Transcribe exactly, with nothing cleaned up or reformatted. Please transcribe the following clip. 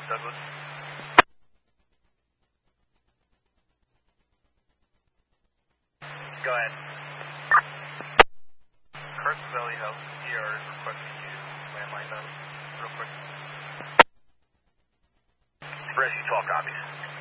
Douglas. Go ahead. Carson Valley House, E R is requesting you landline them real quick. Rescue twelve copies.